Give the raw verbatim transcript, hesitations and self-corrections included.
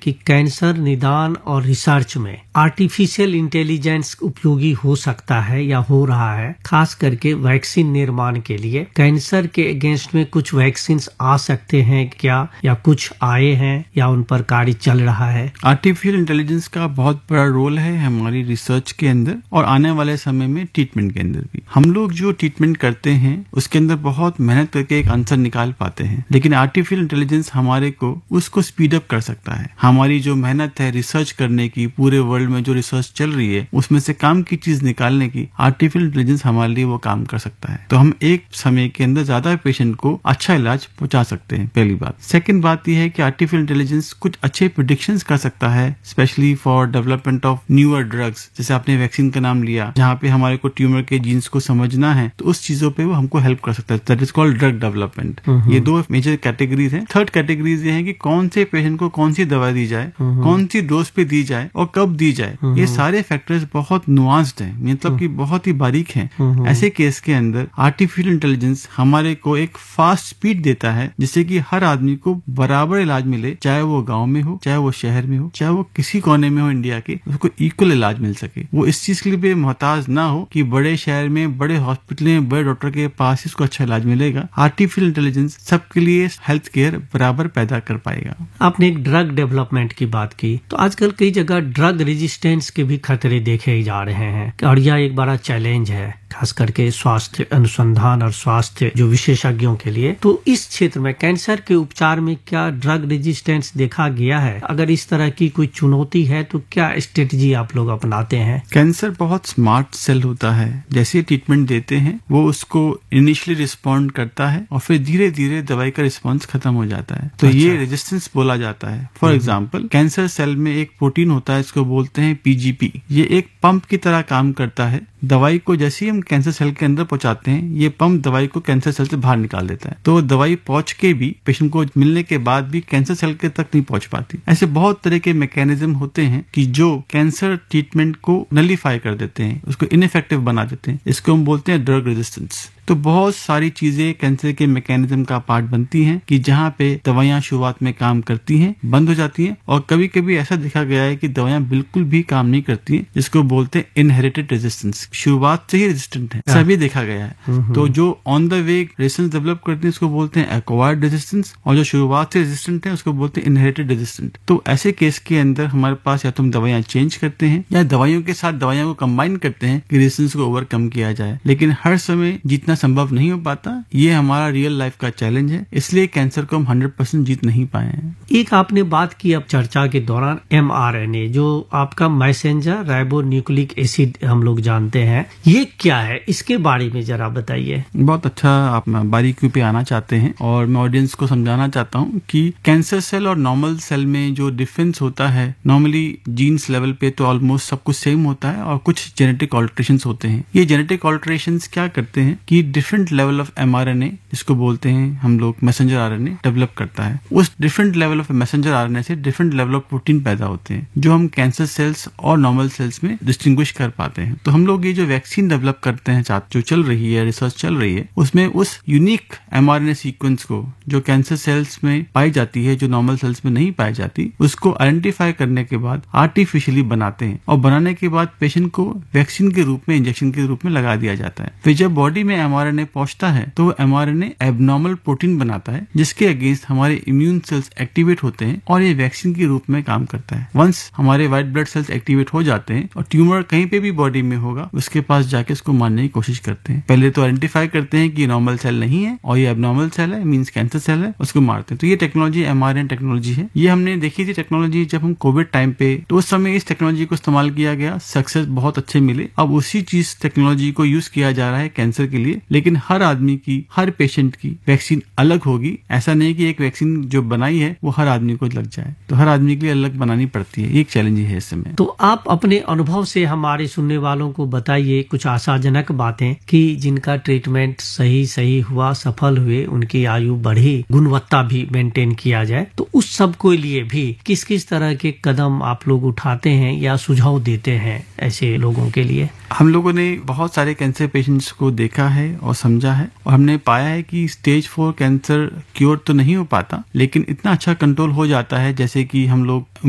कि कैंसर निदान और रिसर्च में आर्टिफिशियल इंटेलिजेंस उपयोगी हो सकता है या हो रहा है, खास करके वैक्सीन निर्माण के लिए। कैंसर के अगेंस्ट में कुछ वैक्सीन आ सकते हैं क्या, या कुछ आए हैं, या उन पर कार्य चल रहा है? आर्टिफिशियल इंटेलिजेंस का बहुत बड़ा रोल है हमारी रिसर्च के अंदर और आने वाले समय में ट्रीटमेंट के अंदर भी। हम लोग जो ट्रीटमेंट करते हैं उसके अंदर बहुत मेहनत करके एक आंसर निकाल पाते हैं, लेकिन आर्टिफिशियल इंटेलिजेंस हमारे को उसको स्पीड अप कर सकता है। हमारी जो मेहनत है रिसर्च करने की, पूरे वर्ल्ड में जो रिसर्च चल रही है उसमें से काम की चीज निकालने की, आर्टिफिशियल इंटेलिजेंस हमारे लिए वो काम कर सकता है। तो हम एक समय के अंदर ज्यादा पेशेंट को अच्छा इलाज पहुंचा सकते हैं, पहली बात। सेकंड बात यह है कि आर्टिफिशियल इंटेलिजेंस कुछ अच्छे प्रेडिक्शंस कर सकता है, specially for development of newer drugs. जैसे आपने वैक्सीन का नाम लिया, जहाँ पे हमारे को ट्यूमर के जीन्स को समझना है, तो उस चीजों पे वो हमको हेल्प कर सकता है। That is called drug development. ये दो मेजर कैटेगरीज हैं। थर्ड कैटेगरीज ये है कि कौन से पेशेंट को कौन सी दवा दी जाए, कौन सी डोज पे दी जाए और कब दी जाए। ये सारे फैक्टर्स बहुत नुआंस्ड हैं, मतलब कि बहुत ही बारीक हैं। ऐसे केस के अंदर आर्टिफिशियल इंटेलिजेंस हमारे को एक फास्ट स्पीड देता है, जिससे कि हर आदमी को बराबर इलाज मिले, चाहे वो गांव में हो, चाहे वो शहर में हो, चाहे वो किसी कोने में हो इंडिया के, उसको इक्वल इलाज मिल सके। वो इस चीज के लिए भी मोहताज ना हो कि बड़े शहर में, बड़े हॉस्पिटल में, बड़े डॉक्टर के पास इसको अच्छा इलाज मिलेगा। आर्टिफिशियल इंटेलिजेंस सबके लिए हेल्थ केयर बराबर पैदा कर पाएगा। आपने एक ड्रग डेवलपमेंट की बात की, तो आजकल कई जगह ड्रग रेजिस्टेंस के भी खतरे देखे जा रहे हैं और यह एक बड़ा चैलेंज है, खास करके स्वास्थ्य अनुसंधान और स्वास्थ्य जो विशेषज्ञों के लिए। तो इस क्षेत्र में कैंसर के उपचार में क्या ड्रग रेजिस्टेंस देखा गया है? अगर इस तरह की कोई चुनौती है तो क्या स्ट्रेटजी आप लोग अपनाते हैं? कैंसर बहुत स्मार्ट सेल होता है। जैसे ट्रीटमेंट देते हैं वो उसको इनिशियली रिस्पॉन्ड करता है और फिर धीरे धीरे दवाई का रिस्पॉन्स खत्म हो जाता है। तो अच्छा। ये रेजिस्टेंस बोला जाता है। फॉर एग्जाम्पल, कैंसर सेल में एक प्रोटीन होता है, इसको बोलते हैं पीजीपी। ये एक पंप की तरह काम करता है। दवाई को जैसे ही हम कैंसर सेल के अंदर पहुंचाते हैं, ये पंप दवाई को कैंसर सेल से बाहर निकाल देता है। तो दवाई पहुंच के भी, पेशेंट को मिलने के बाद भी कैंसर सेल के तक नहीं पहुंच पाती। ऐसे बहुत तरह के मैकेनिज्म होते हैं कि जो कैंसर ट्रीटमेंट को नलीफाई कर देते हैं, उसको इनइफेक्टिव बना देते हैं। इसको हम बोलते हैं ड्रग रेजिस्टेंस। तो बहुत सारी चीजें कैंसर के मैकेनिज्म का पार्ट बनती हैं कि जहाँ पे दवाइयां शुरुआत में काम करती हैं, बंद हो जाती हैं, और कभी कभी ऐसा देखा गया है कि दवाइयां बिल्कुल भी काम नहीं करती हैं, जिसको बोलते हैं इनहेरिटेड रेजिस्टेंस। शुरुआत से ही रेजिस्टेंट है, सभी देखा गया है। तो जो on the way resistance develop करते हैं उसको बोलते हैं एक्वायर्ड रेजिस्टेंस, और जो शुरुआत से रेजिस्टेंट है उसको बोलते हैं इनहेरिटेड रेजिस्टेंट। तो ऐसे केस के अंदर हमारे पास या तो हम दवाइयां चेंज करते हैं या दवाइयों के साथ दवाइयों को कंबाइन करते हैं कि रेजिस्टेंस को ओवरकम किया जाए, लेकिन हर समय जितना संभव नहीं हो पाता। ये हमारा रियल लाइफ का चैलेंज है, इसलिए कैंसर को हम हंड्रेड परसेंट जीत नहीं पाए हैं। एक आपने बात की अब चर्चा के दौरान एमआरएनए, जो आपका मैसेंजर राइबो न्यूक्लिक एसिड हम लोग जानते हैं, ये क्या है, इसके बारे में जरा बताइए। बहुत अच्छा आप बारीकियों पे आना चाहते हैं और मैं ऑडियंस को समझाना चाहता हूँ कि कैंसर सेल और नॉर्मल सेल में जो डिफरेंस होता है, नॉर्मली जीन्स लेवल पे तो ऑलमोस्ट सब कुछ सेम होता है और कुछ जेनेटिक ऑल्ट्रेशंस होते हैं। ये जेनेटिक ऑल्ट्रेशंस क्या करते हैं कि डिफरेंट लेवल ऑफ एमआरएनए, जिसको बोलते हैं हम लोग मैसेंजर आरएनए, डेवलप करता है। उस different level of messenger RNA से डिफरेंट लेवल ऑफ प्रोटीन पैदा होते हैं, जो हम कैंसर सेल्स और नॉर्मल सेल्स में डिस्टिंग्विश कर पाते हैं। तो हम लोग ये जो वैक्सीन डेवलप करते हैं, साथ जो चल रही है, रिसर्च चल रही है, उसमें उस यूनिक एमआरएनए सीक्वेंस को जो कैंसर सेल्स में पाई जाती है, जो नॉर्मल सेल्स में नहीं पाई जाती, उसको आइडेंटिफाई करने के बाद आर्टिफिशियली बनाते हैं और बनाने के बाद पेशेंट को वैक्सीन के रूप में, इंजेक्शन के रूप में लगा दिया जाता है। फिर जब बॉडी में एमआरएनए पहुंचता है तो वो एमआरएनए एबनॉर्मल प्रोटीन बनाता है, जिसके अगेंस्ट हमारे इम्यून सेल्स एक्टिवेट होते हैं और ये वैक्सीन के रूप में काम करता है। वंस हमारे व्हाइट ब्लड सेल्स एक्टिवेट हो जाते हैं और ट्यूमर कहीं पे भी बॉडी में होगा, उसके पास जाके इसको मारने की कोशिश करते हैं। पहले तो आइडेंटिफाई करते हैं कि नॉर्मल सेल नहीं है और ये एबनॉर्मल सेल है, मींस कैंसर सेल है, उसको मारते हैं। तो ये टेक्नोलॉजी एमआरएनए टेक्नोलॉजी है। ये हमने देखी थी टेक्नोलॉजी जब हम कोविड टाइम पे, तो उस समय इस टेक्नोलॉजी को इस्तेमाल किया गया, सक्सेस बहुत अच्छे मिले। अब उसी चीज टेक्नोलॉजी को यूज किया जा रहा है कैंसर के लिए, लेकिन हर आदमी की, हर पेशेंट की वैक्सीन अलग होगी। ऐसा नहीं कि एक वैक्सीन जो बनाई है वो हर आदमी को लग जाए, तो हर आदमी के लिए अलग बनानी पड़ती है। एक चैलेंज है इस समय। तो आप अपने अनुभव से हमारे सुनने वालों को बताइए कुछ आशाजनक बातें कि जिनका ट्रीटमेंट सही सही हुआ, सफल हुए, उनकी आयु बढ़ी, गुणवत्ता भी मेंटेन किया जाए। तो उस सब के लिए भी किस किस तरह के कदम आप लोग उठाते हैं या सुझाव देते हैं ऐसे लोगों के लिए? हम लोगों ने बहुत सारे कैंसर पेशेंट्स को देखा है और समझा है, और हमने पाया है कि स्टेज फोर कैंसर क्योर तो नहीं हो पाता, लेकिन इतना अच्छा कंट्रोल हो जाता है जैसे कि हम लोग